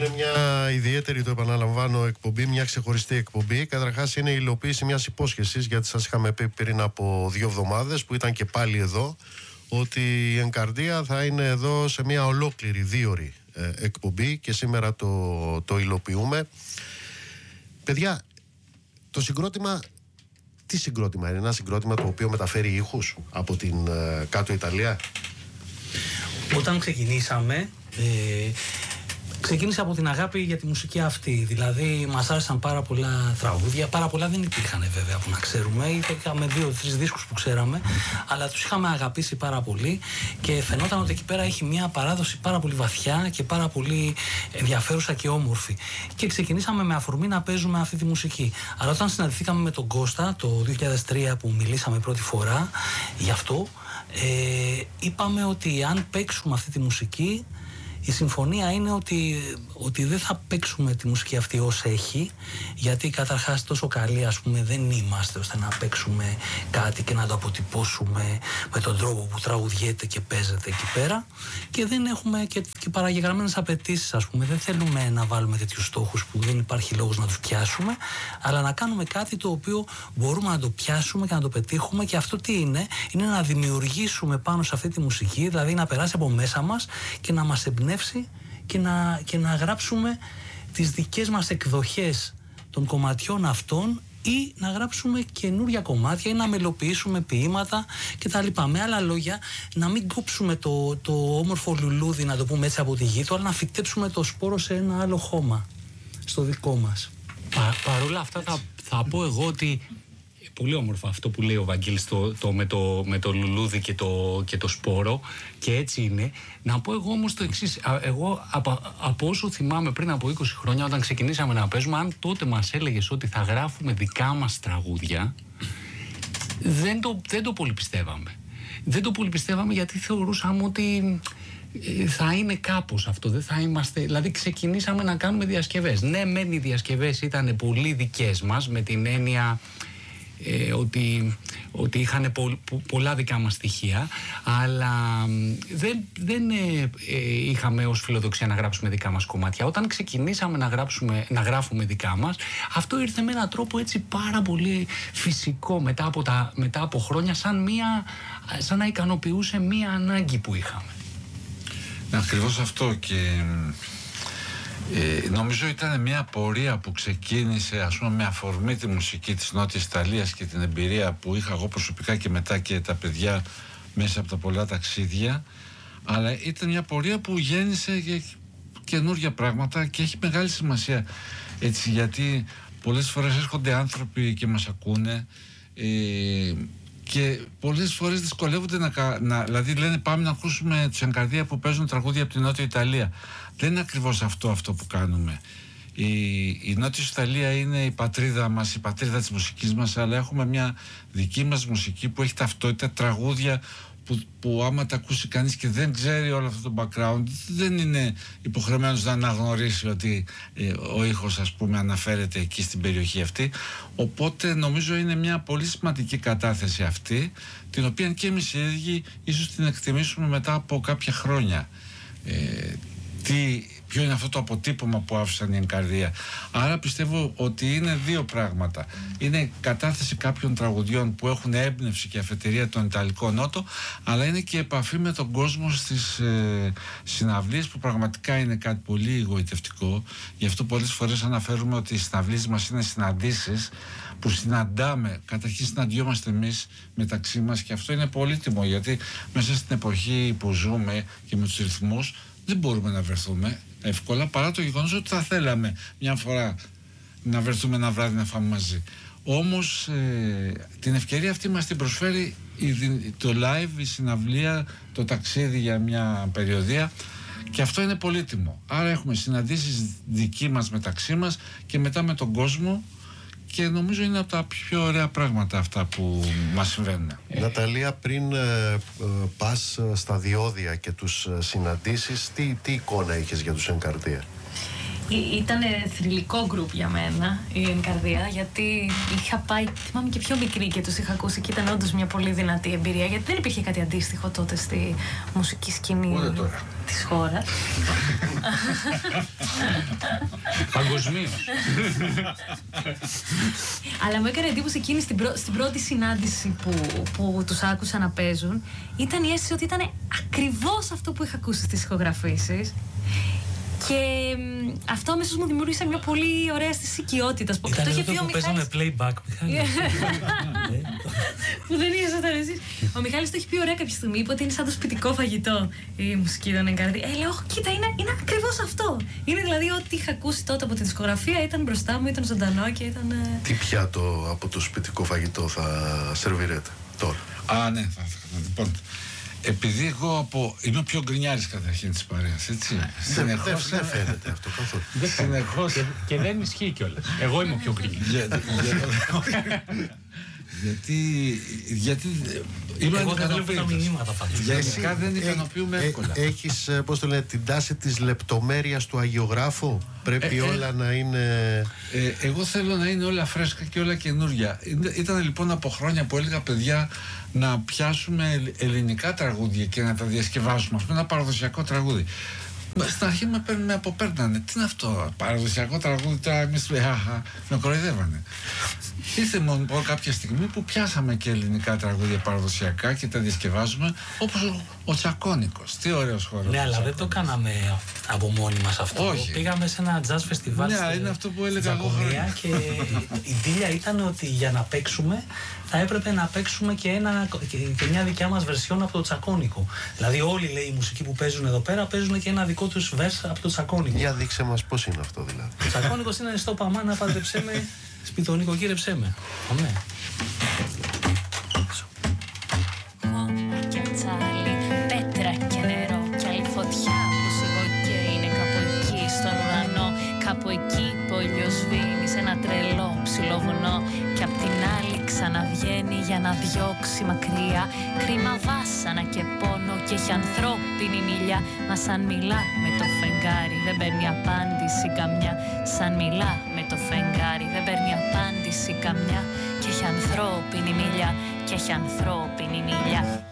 Είναι μια ιδιαίτερη, το επαναλαμβάνω, εκπομπή, μια ξεχωριστή εκπομπή. Καταρχάς είναι η υλοποίηση μιας υπόσχεσης, γιατί σας είχαμε πει πριν από 2 εβδομάδες που ήταν και πάλι εδώ, ότι η Ενκαρδία θα είναι εδώ σε μια ολόκληρη 2ωρη εκπομπή και σήμερα το υλοποιούμε. Παιδιά, το συγκρότημα, τι συγκρότημα είναι? Ένα συγκρότημα το οποίο μεταφέρει ήχους από την κάτω Ιταλία. Όταν ξεκινήσαμε, ξεκίνησε από την αγάπη για τη μουσική αυτή. Δηλαδή, μας άρεσαν πάρα πολλά τραγούδια. Πάρα πολλά δεν υπήρχαν βέβαια που να ξέρουμε. Είχαμε 2-3 δίσκους που ξέραμε, αλλά τους είχαμε αγαπήσει πάρα πολύ και φαινόταν ότι εκεί πέρα έχει μια παράδοση πάρα πολύ βαθιά και πάρα πολύ ενδιαφέρουσα και όμορφη. Και ξεκινήσαμε με αφορμή να παίζουμε αυτή τη μουσική. Αλλά όταν συναντηθήκαμε με τον Κώστα το 2003 που μιλήσαμε πρώτη φορά γι' αυτό, είπαμε ότι αν παίξουμε αυτή τη μουσική, η συμφωνία είναι ότι δεν θα παίξουμε τη μουσική αυτή ως έχει, γιατί καταρχάς τόσο καλοί ας πούμε δεν είμαστε ώστε να παίξουμε κάτι και να το αποτυπώσουμε με τον τρόπο που τραγουδιέται και παίζεται εκεί πέρα, και δεν έχουμε και παραγεγραμμένες απαιτήσεις, ας πούμε. Δεν θέλουμε να βάλουμε τέτοιους στόχους που δεν υπάρχει λόγος να τους πιάσουμε, αλλά να κάνουμε κάτι το οποίο μπορούμε να το πιάσουμε και να το πετύχουμε. Και αυτό τι είναι να δημιουργήσουμε πάνω σε αυτή τη μουσική, δηλαδή να περάσει από μέσα μας και να μας εμπνεύσει και να γράψουμε τις δικές μας εκδοχές των κομματιών αυτών, ή να γράψουμε καινούρια κομμάτια ή να μελοποιήσουμε ποίηματα κτλ. Με άλλα λόγια, να μην κόψουμε το όμορφο λουλούδι, να το πούμε έτσι, από τη γη του, αλλά να φυτέψουμε το σπόρο σε ένα άλλο χώμα, στο δικό μας. Παρ' όλα αυτά θα πω εγώ ότι πολύ όμορφο αυτό που λέει ο Βαγγέλης με το λουλούδι και το σπόρο, και έτσι είναι. Να πω εγώ όμως το εξής. Εγώ από όσο θυμάμαι πριν από 20 χρόνια, όταν ξεκινήσαμε να παίζουμε, αν τότε μας έλεγες ότι θα γράφουμε δικά μας τραγούδια, δεν το πολύ πιστεύαμε. Δεν το πολύ πιστεύαμε, γιατί θεωρούσαμε ότι θα είναι κάπως αυτό, δεν θα είμαστε. Δηλαδή ξεκινήσαμε να κάνουμε διασκευές. Ναι, μεν οι διασκευές ήταν πολύ δικές μας, με την έννοια ότι είχαν πολλά δικά μας στοιχεία, αλλά δεν είχαμε ως φιλοδοξία να γράψουμε δικά μας κομμάτια. Όταν ξεκινήσαμε να γράφουμε δικά μας, αυτό ήρθε με έναν τρόπο έτσι πάρα πολύ φυσικό μετά από χρόνια, σαν να ικανοποιούσε μία ανάγκη που είχαμε. Ακριβώς αυτό, και νομίζω ήταν μια πορεία που ξεκίνησε, ας πούμε, με αφορμή τη μουσική της Νότιας Ιταλίας και την εμπειρία που είχα εγώ προσωπικά και μετά και τα παιδιά μέσα από τα πολλά ταξίδια, αλλά ήταν μια πορεία που γέννησε για καινούργια πράγματα και έχει μεγάλη σημασία, έτσι, γιατί πολλές φορές έρχονται άνθρωποι και μας ακούνε και πολλές φορές δυσκολεύονται δηλαδή λένε πάμε να ακούσουμε τους Ενκαρδία που παίζουν τραγούδια από την Νότια Ιταλία. Δεν είναι ακριβώς αυτό που κάνουμε. Η Νότια Ιταλία είναι η πατρίδα μας, η πατρίδα της μουσικής μας, αλλά έχουμε μια δική μας μουσική που έχει ταυτότητα, τραγούδια που άμα τα ακούσει κανείς και δεν ξέρει όλο αυτό το background, δεν είναι υποχρεωμένος να αναγνωρίσει ότι ο ήχος, ας πούμε, αναφέρεται εκεί στην περιοχή αυτή. Οπότε νομίζω είναι μια πολύ σημαντική κατάθεση αυτή, την οποία και εμείς οι ίδιοι ίσως την εκτιμήσουμε μετά από κάποια χρόνια. Ποιο είναι αυτό το αποτύπωμα που άφησαν οι Ενκαρδία. Άρα πιστεύω ότι είναι δύο πράγματα. Είναι η κατάθεση κάποιων τραγουδιών που έχουν έμπνευση και αφετηρία τον Ιταλικό Νότο, αλλά είναι και η επαφή με τον κόσμο στις συναυλίες, που πραγματικά είναι κάτι πολύ εγωιτευτικό. Γι' αυτό πολλές φορές αναφέρουμε ότι οι συναυλίες μας είναι συναντήσεις που συναντάμε, καταρχήν συναντιόμαστε εμείς μεταξύ μας, και αυτό είναι πολύτιμο, γιατί μέσα στην εποχή που ζούμε και με τους ρυθμούς δεν μπορούμε να βρεθούμε εύκολα, παρά το γεγονός ότι θα θέλαμε μια φορά να βρεθούμε ένα βράδυ να φάμε μαζί. Όμως την ευκαιρία αυτή μας την προσφέρει το live, η συναυλία, το ταξίδι για μια περιοδία, και αυτό είναι πολύτιμο. Άρα έχουμε συναντήσεις δική μας μεταξύ μας και μετά με τον κόσμο, και νομίζω είναι από τα πιο ωραία πράγματα αυτά που μας συμβαίνουν. Ναταλία, πριν πας στα διόδια και τους συναντήσεις, τι εικόνα είχες για τους Ενκαρδία? Ήταν θρυλικό γκρουπ για μένα η Ενκαρδία, γιατί είχα πάει, θυμάμαι και πιο μικρή και τους είχα ακούσει και ήταν όντως μια πολύ δυνατή εμπειρία, γιατί δεν υπήρχε κάτι αντίστοιχο τότε στη μουσική σκηνή της χώρας. Παγκοσμίως. Αλλά μου έκανε εντύπωση εκείνη στην πρώτη συνάντηση που τους άκουσα να παίζουν, ήταν η αίσθηση ότι ήταν ακριβώς αυτό που είχα ακούσει στις ηχογραφήσεις. Και αυτό αμέσως μου δημιούργησε μια πολύ ωραία αίσθηση οικειότητας. Ήταν αυτό που παίζαμε playback, Μιχάλη. Που δεν ήσασταν εσείς. Ο Μιχάλης το έχει πει ωραία κάποια στιγμή, είπε ότι είναι σαν το σπιτικό φαγητό η μουσική των Ενκαρδία. Λέω, κοίτα, είναι ακριβώς αυτό. Είναι δηλαδή ό,τι είχα ακούσει τότε από τη δισκογραφία, ήταν μπροστά μου, ήταν ζωντανό και ήταν... Τι πιάτο από το σπιτικό φαγητό θα σερβιρέτε τώρα? Ναι, λοιπόν. Επειδή εγώ είμαι ο πιο γκρινιάρης καταρχήν της παρέας, έτσι. Συνεχώς δεν φαίνεται αυτό καθόλου. Συνεχώς. Και δεν ισχύει κιόλας. Εγώ είμαι ο πιο γκρινιάρης. Γιατί εγώ δεν βλέπω τα μηνύματα πάντως. Γενικά δεν ικανοποιούμε εύκολα. Έχεις, πώς το λένε, την τάση της λεπτομέρειας του αγιογράφου? Πρέπει όλα να είναι... Εγώ θέλω να είναι όλα φρέσκα και όλα καινούρια. Ήταν λοιπόν από χρόνια που έλεγα, παιδιά, να πιάσουμε ελληνικά τραγούδια και να τα διασκευάσουμε. Αυτό είναι ένα παραδοσιακό τραγούδι. Στην αρχή με αποπέρνανε. Τι είναι αυτό, παραδοσιακό τραγούδι, τώρα εμείς με κοροϊδεύανε. Ήρθε μόνο κάποια στιγμή που πιάσαμε και ελληνικά τραγούδια παραδοσιακά και τα διασκευάζουμε, όπως ο Τσακώνικος. Τι ωραίος χώρος. Ναι, αλλά δεν το κάναμε από μόνοι μας αυτό. Όχι. Πήγαμε σε ένα jazz festival είναι αυτό που έλεγα εγώ χρόνια. Και η ντύλια ήταν ότι για να παίξουμε θα έπρεπε να παίξουμε και μια δικιά μας βερσιόν από το Τσακώνικο. Δηλαδή όλοι, λέει, οι μουσικοί που παίζουν εδώ πέρα παίζουν και ένα δικό τους βέρς από το Τσακώνικο. Για δείξε μας πώς είναι αυτό δηλαδή. Ο Τσακώνικος είναι στο παμάνα, πάντρεψέ με, σπιτονίκο κύριεψέ με. Αμέ. Και τσάλι, πέτρα και νερό και άλλη φωτιά που σιγοκαίει είναι κάπου εκεί στον ουρανό. Κάπου εκεί που ο ήλιος σβήνει σε ένα τρελό ψηλό βουνό και απ' την άλλη ξαναβγαίνει για να διώξει μακριά κρίμα βάσανα και πόνο και έχει ανθρώπινη μιλιά. Μα σαν μιλά με το φεγγάρι δεν παίρνει απάντηση καμιά. Σαν μιλά με το φεγγάρι δεν παίρνει απάντηση καμιά και έχει ανθρώπινη μιλιά, και έχει ανθρώπινη μιλιά.